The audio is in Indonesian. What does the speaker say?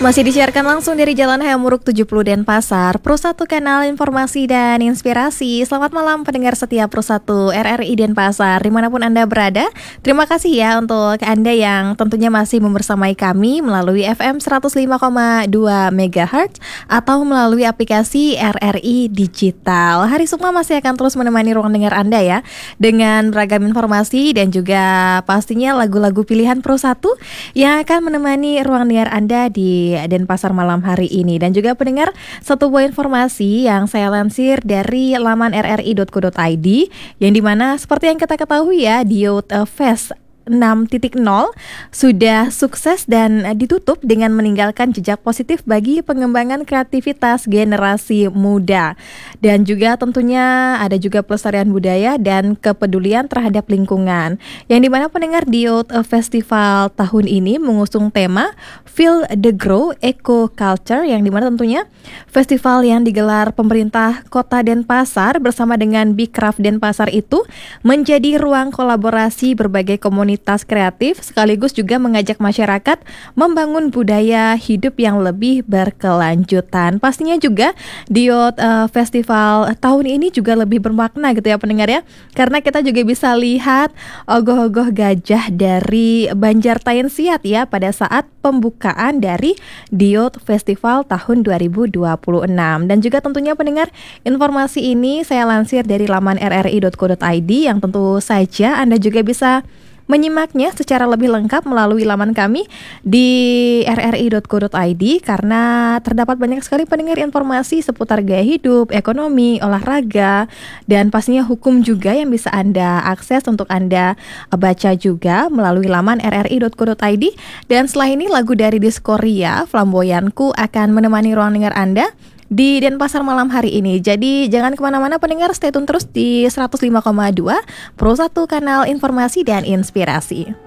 Masih disiarkan langsung dari Jalan Hayamuruk 70 Denpasar, Pro 1 Kanal Informasi dan Inspirasi. Selamat malam pendengar setia Pro 1 RRI Denpasar dimanapun Anda berada. Terima kasih ya untuk Anda yang tentunya masih membersamai kami melalui FM 105,2 MHz atau melalui aplikasi RRI Digital. Hari Sukma masih akan terus menemani ruang dengar Anda ya, dengan beragam informasi dan juga pastinya lagu-lagu pilihan Pro 1 yang akan menemani ruang dengar Anda di Denpasar malam hari ini. Dan juga pendengar, satu buah informasi yang saya lansir dari laman rri.co.id, yang dimana seperti yang kita ketahui ya, di Youth Fest 6.0 sudah sukses dan ditutup dengan meninggalkan jejak positif bagi pengembangan kreativitas generasi muda. Dan juga tentunya ada juga pelestarian budaya dan kepedulian terhadap lingkungan. Yang dimana pendengar, di Youth Festival tahun ini mengusung tema Feel the Grow Eco Culture, yang dimana tentunya festival yang digelar pemerintah Kota Denpasar bersama dengan Bikraf Denpasar itu menjadi ruang kolaborasi berbagai komunitas kreatif, sekaligus juga mengajak masyarakat membangun budaya hidup yang lebih berkelanjutan. Pastinya juga di Youth Festival tahun ini juga lebih bermakna gitu ya pendengar ya, karena kita juga bisa lihat ogoh-ogoh gajah dari Banjartayensiat ya pada saat pembukaan dari di Youth Festival tahun 2026. Dan juga tentunya pendengar, informasi ini saya lansir dari laman rri.co.id yang tentu saja Anda juga bisa menyimaknya secara lebih lengkap melalui laman kami di rri.co.id, karena terdapat banyak sekali pendengar informasi seputar gaya hidup, ekonomi, olahraga, dan pastinya hukum juga yang bisa Anda akses untuk Anda baca juga melalui laman rri.co.id. Dan setelah ini lagu dari Diskoria, Flamboyanku, akan menemani ruang dengar Anda di Denpasar malam hari ini. Jadi jangan kemana-mana pendengar, stay tune terus di 105,2 Pro 1 Kanal Informasi dan Inspirasi.